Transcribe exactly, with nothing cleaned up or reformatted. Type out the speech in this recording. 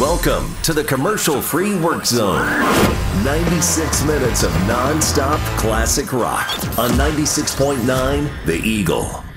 Welcome to the commercial-free work zone. ninety-six minutes of non-stop classic rock on ninety-six point nine The Eagle.